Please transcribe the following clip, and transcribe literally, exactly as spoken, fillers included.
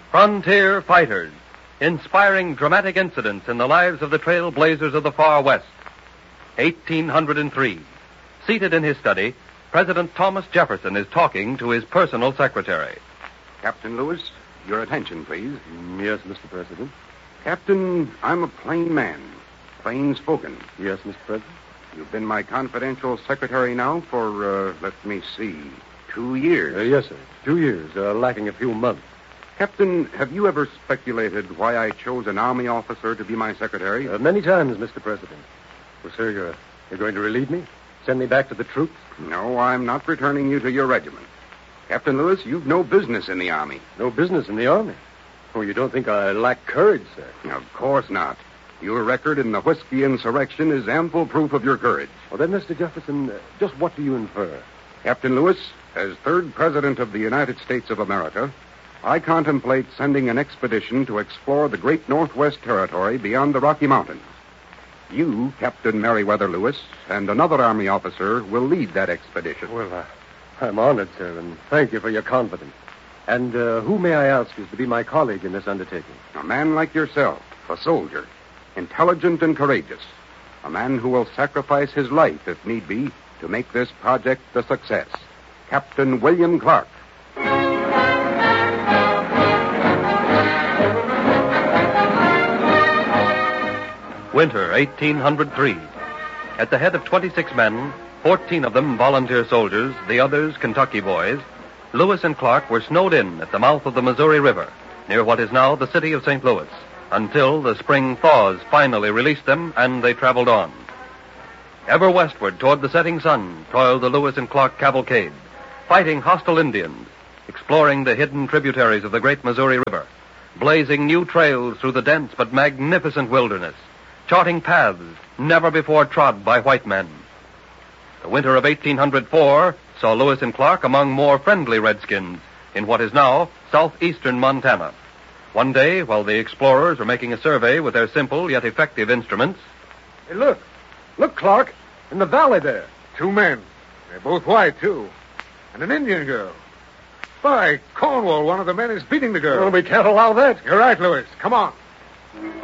Frontier Fighters, inspiring dramatic incidents in the lives of the trailblazers of the far West. eighteen hundred three. Seated in his study, President Thomas Jefferson is talking to his personal secretary. Captain Lewis, your attention, please. Yes, Mister President. Captain, I'm a plain man, plain spoken. Yes, Mister President. You've been my confidential secretary now for, uh, let me see, two years. Uh, yes, sir. Two years, uh, lacking a few months. Captain, have you ever speculated why I chose an Army officer to be my secretary? Uh, many times, Mister President. Well, sir, you're, you're going to relieve me? Send me back to the troops? No, I'm not returning you to your regiment. Captain Lewis, you've no business in the Army. No business in the Army? Oh, you don't think I lack courage, sir? Of course not. Your record in the whiskey insurrection is ample proof of your courage. Well, then, Mister Jefferson, uh, just what do you infer? Captain Lewis, as third President of the United States of America, I contemplate sending an expedition to explore the great Northwest Territory beyond the Rocky Mountains. You, Captain Meriwether Lewis, and another Army officer will lead that expedition. Well, uh, I'm honored, sir, and thank you for your confidence. And uh, who, may I ask, is to be my colleague in this undertaking? A man like yourself, a soldier, intelligent and courageous. A man who will sacrifice his life, if need be, to make this project a success. Captain William Clark. Winter, eighteen hundred three. At the head of twenty-six men, fourteen of them volunteer soldiers, the others Kentucky boys, Lewis and Clark were snowed in at the mouth of the Missouri River, near what is now the city of Saint Louis, until the spring thaws finally released them and they traveled on. Ever westward toward the setting sun toiled the Lewis and Clark cavalcade, fighting hostile Indians, exploring the hidden tributaries of the great Missouri River, blazing new trails through the dense but magnificent wilderness, charting paths never before trod by white men. The winter of eighteen hundred four saw Lewis and Clark among more friendly redskins in what is now southeastern Montana. One day, while the explorers were making a survey with their simple yet effective instruments... Hey, look. Look, Clark. In the valley there. Two men. They're both white, too. And an Indian girl. By Cornwall, one of the men is beating the girl. Well, we can't allow that. You're right, Lewis. Come on.